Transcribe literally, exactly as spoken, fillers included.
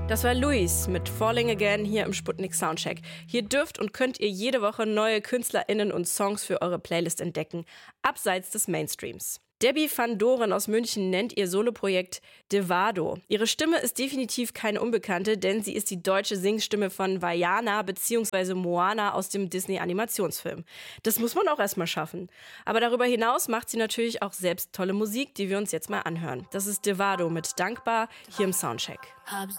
Das war Luis mit Falling Again hier im Sputnik Soundcheck. Hier dürft und könnt ihr jede Woche neue KünstlerInnen und Songs für eure Playlist entdecken, abseits des Mainstreams. Debbie van Doren aus München nennt ihr Soloprojekt Devado. Ihre Stimme ist definitiv keine Unbekannte, denn sie ist die deutsche Singstimme von Vaiana bzw. Moana aus dem Disney-Animationsfilm. Das muss man auch erstmal schaffen. Aber darüber hinaus macht sie natürlich auch selbst tolle Musik, die wir uns jetzt mal anhören. Das ist Devado mit Dankbar hier im Soundcheck.